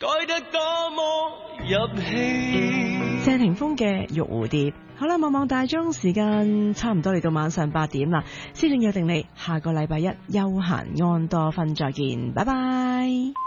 改得多麼入戲。 謝霆鋒嘅玉蝴蝶。好啦，望望大鐘，時間差唔多嚟到晚上8點啦，先至約定你下個禮拜一休閒安多芬再見，拜拜。